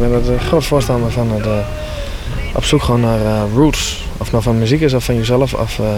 ben er groot voorstander van het op zoek gewoon naar roots. Of nou van muziek is of van jezelf.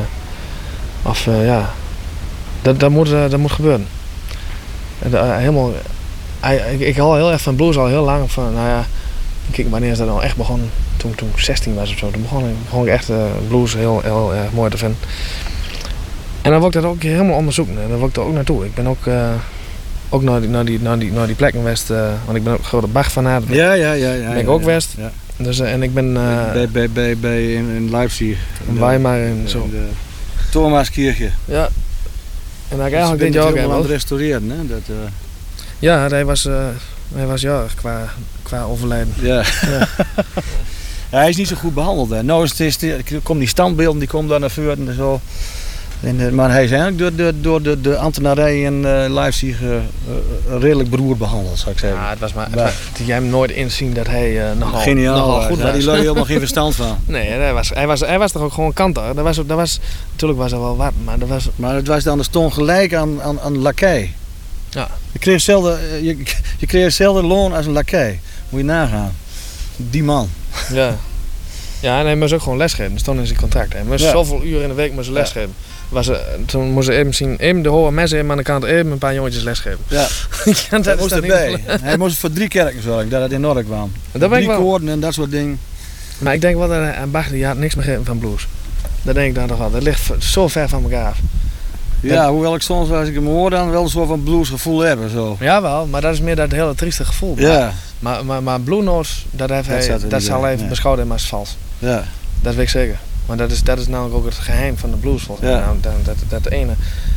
Ja. Dat moet gebeuren. Helemaal, ik hou heel erg van blues al heel lang. Van, nou ja, kijk, wanneer is dat nou echt begonnen? Toen ik 16 was of zo. Toen begon ik echt blues heel erg mooi te vinden. En dan wil ik dat ook helemaal onderzoeken. En dan wil ik er ook naartoe. Ik ben ook naar die plekken geweest. Want ik ben ook een grote Bach-fanaat. Ja. Ben ik ook geweest. Ja. Dus, en ik ben... bij in Leipzig. In Weimar en zo. In de Thomaskirche. Ja. En dat ik eigenlijk dit jaar jaar ook helemaal aan het restaureren, hè? Dat, ja, hij was jarig qua overlijden. Ja. Ja. Ja, hij is niet zo goed behandeld. Hè. Nou komen die standbeelden die komen daar naar voren en zo. Maar hij is eigenlijk door de ambtenarij in Leipzig redelijk beroerd behandeld, zou ik zeggen. Ja, het was maar jij hem nooit inzien dat hij nogal goed was. Daar had hij helemaal geen verstand van. Nee, hij was toch ook gewoon kanter. Natuurlijk was er wel wat, maar dat was... Maar het was dan stond gelijk aan lakij. Ja. Je kreeg hetzelfde loon als een lakij. Moet je nagaan. Die man. Ja. Ja, en hij moest ook gewoon lesgeven. Dat stond in zijn contract. Hij moest zoveel uren in de week lesgeven. Toen moest hij even de hoge messen aan de kant even een paar jongetjes lesgeven. Ja, ja dat moest erbij. Hij moest voor 3 kerken zorgen, dat het in orde kwam. 3 koorden en dat soort dingen. Maar ik denk wel dat aan Bach die had niks meer gegeven van blues. Dat denk ik dan nog wel. Dat ligt zo ver van elkaar af. Ja, hoewel ik soms als ik hem hoor dan wel een soort van bluesgevoel heb en zo. Jawel, maar dat is meer dat hele trieste gevoel. Ja. Maar Blue Notes, dat zal hij even beschouwen als vals. Ja. Dat weet ik zeker. Maar dat is namelijk ook het geheim van de blues volgens mij. Nou, dat ene.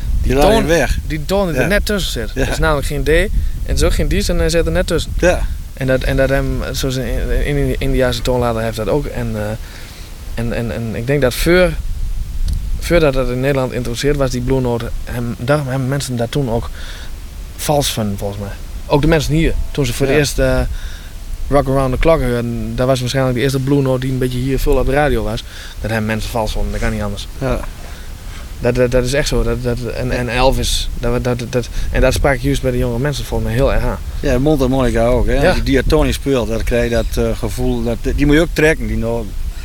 Die toon die er net tussen zit. Het is namelijk geen D en het is ook geen D's en hij zit er net tussen. Ja. En dat hem, zoals in de Indiase toonlader heeft dat ook. En ik denk dat voordat dat in Nederland geïntroduceerd was, die Blue Note, daarom hebben mensen daar toen ook vals van volgens mij. Ook de mensen hier, toen ze voor de eerst Rock Around the Clock hoorden, dat was waarschijnlijk de eerste Blue Note die een beetje hier veel op de radio was. Dat hebben mensen vals vonden, dat kan niet anders. Ja. Dat is echt zo. En Elvis, en dat sprak juist bij de jonge mensen volgens mij heel erg aan. Ja, mondharmonica ook. Hè? Ja. Die diatonisch speelt, dan krijg je dat gevoel, die moet je ook trekken, die noten.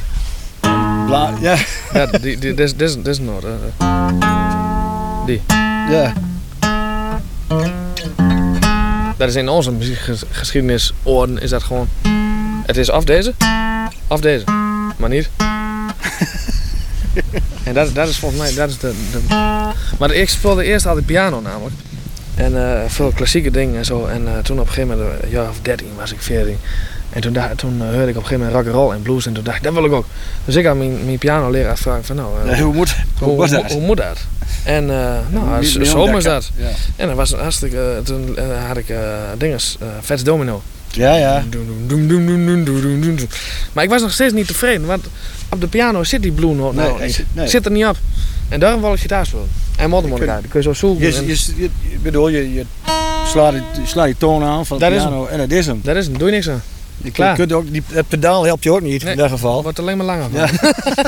Ja, dit is noot. Die. Ja. Dat is in onze muziekgeschiedenis oren is dat gewoon. Het is of deze, maar niet. En dat is volgens mij, dat is de. Maar ik speelde eerst altijd piano namelijk. En veel klassieke dingen en zo. En toen op een gegeven moment, een jaar of 13 was ik 14. En toen hoorde ik op een gegeven moment rock and roll en blues en toen dacht ik, dat wil ik ook. Dus ik had mijn pianoleraar vragen van hoe moet dat? En zo is dat. Ja. En dat was hartstikke, toen had ik Fats Domino. Ja. Maar ik was nog steeds niet tevreden, want op de piano zit die blue note zit er niet op. En daarom wil ik gitaar spelen. En mondharmonica, die kun je zo zoeken. Je slaat die toon aan van de piano en dat is hem. Dat is hem, doe je niks aan. Het pedaal helpt je ook niet in dat geval. Het wordt alleen maar langer van. Ja.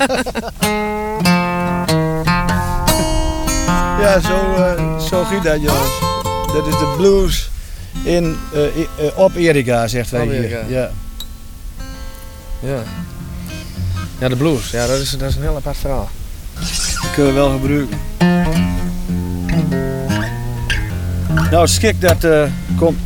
Ja, zo giet dat jongens. Dat is de blues op Erika, zegt wij hier. Ja. Ja, de blues. Ja, dat is een heel apart verhaal. Dat kunnen we wel gebruiken. Nou, het schik dat komt.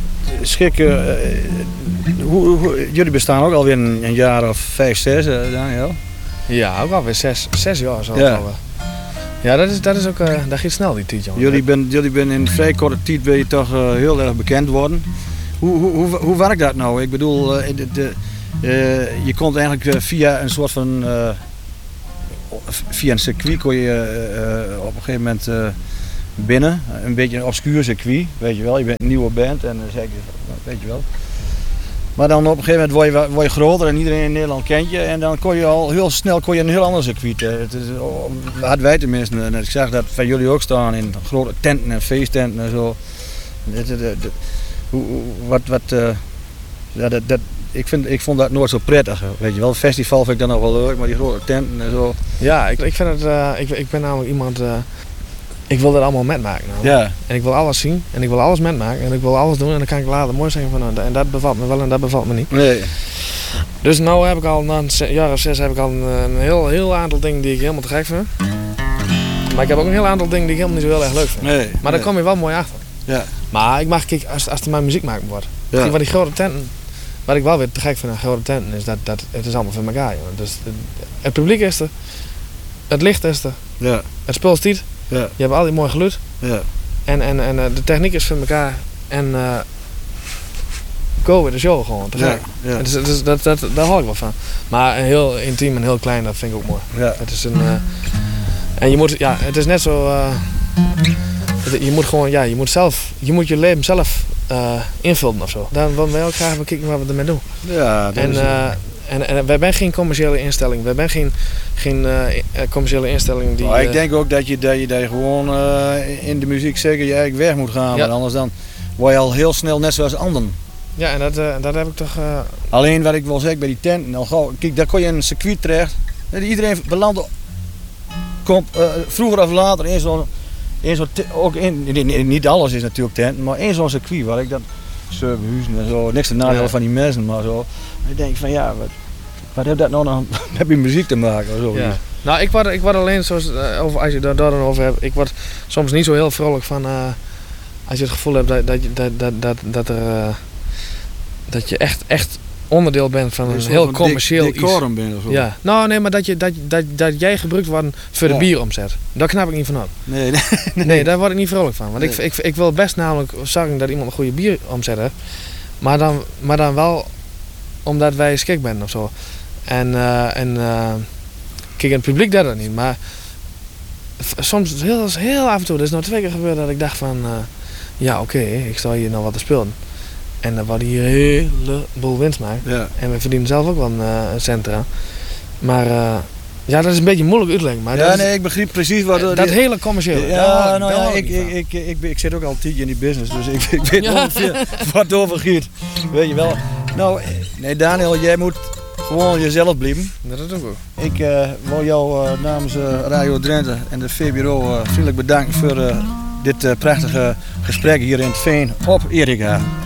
Jullie bestaan ook alweer een jaar of 5, 6, Daniel? Ja, ook alweer 6 jaar zo. Ja. Ja, dat is ook, dat gaat snel die tijd, jongen. Jullie ben in vrij korte tijd ben je toch heel erg bekend worden. Hoe werkt dat nou? Ik bedoel, je komt eigenlijk via een soort van via een circuit kon je op een gegeven moment binnen, een beetje een obscuur circuit, weet je wel. Je bent een nieuwe band en dan zeg je, weet je wel. Maar dan op een gegeven moment word je groter en iedereen in Nederland kent je. En dan kon je al heel snel een heel ander circuit. Hadden wij tenminste. En ik zag dat van jullie ook staan in grote tenten en feesttenten en zo. Ik vond dat nooit zo prettig. Weet je wel, een festival vind ik dan nog wel leuk, maar die grote tenten en zo. Ja, ik vind het. Ik ben namelijk iemand. ik wil dat allemaal metmaken. Nou. Ja. En ik wil alles zien en ik wil alles metmaken en ik wil alles doen en dan kan ik later mooi zeggen van en dat bevalt me wel en dat bevalt me niet. Nee. Dus nu heb ik al na een jaar of 6 heb ik al een heel aantal dingen die ik helemaal te gek vind. Maar ik heb ook een heel aantal dingen die ik helemaal niet zo heel erg leuk vind. Nee. Maar daar kom je wel mooi achter. Ja. Maar ik mag kijken als er maar muziek maken wordt. Ja. Wat die grote tenten, wat ik wel weer te gek vind aan grote tenten is dat het is allemaal voor elkaar. Jongen. Dus het publiek is er, het licht is er, ja. het spul is tiet. Ja. Je hebt al die mooi geluid. Ja. En de techniek is voor elkaar. En go with the show gewoon. Te gek. Ja. Ja. Dus daar hou ik wel van. Maar heel intiem en heel klein, dat vind ik ook mooi. Ja. Het is een... en je moet... Ja, het is net zo... je moet gewoon... Ja, je moet je leven zelf invullen of zo. Dan willen wij ook graag wel kijken wat we ermee doen. Ja, dat is... En wij zijn geen commerciële instelling. Wij zijn geen commerciële instelling die... ik denk ook dat je gewoon in de muziek zeker je eigen weg moet gaan. Ja. Want anders dan word je al heel snel net zoals anderen. Ja, en dat heb ik toch... Alleen wat ik wil zeggen bij die tenten. Kijk, daar kon je in een circuit terecht. Iedereen belandt... Komt vroeger of later in zo'n... ook niet alles is natuurlijk tenten, maar in zo'n circuit waar ik dan... Serviehuizen en zo, niks te nadelen van die mensen, maar zo. En ik denk van ja, wat heeft dat nou nog met je muziek te maken? Of zo. Ja. Nou, ik word alleen, zoals, als je daar dan over hebt, ik word soms niet zo heel vrolijk van als je het gevoel hebt dat je echt onderdeel bent van een heel commercieel decorum bent of zo. Ja. Nou nee, maar dat jij gebruikt wordt voor de bieromzet. Daar knap ik niet van op. Nee, daar word ik niet vrolijk van. Want ik wil best namelijk zorgen dat iemand een goede bieromzet heeft. Maar dan wel omdat wij schik zijn of zo. Kijk, in het publiek dat niet. Maar soms heel af en toe, dat is nou 2 keer gebeurd dat ik dacht van ja oké, ik sta hier nou wat te spelen. En dan wordt hier een heleboel winst maken. Ja. En we verdienen zelf ook wel een cent eraan. Maar ja, dat is een beetje moeilijk uitleggen. Maar ja, nee, ik begrijp precies wat... dat hele commerciële. Ja, ik zit ook al 10 jaar in die business, dus ik weet ongeveer wat het over gaat. Weet je wel. Nou, nee Daniel, jij moet gewoon jezelf blijven. Dat is ook. Ik wil jou namens Radio Drenthe en de VBRO vriendelijk bedanken voor dit prachtige gesprek hier in het Veen op Erika.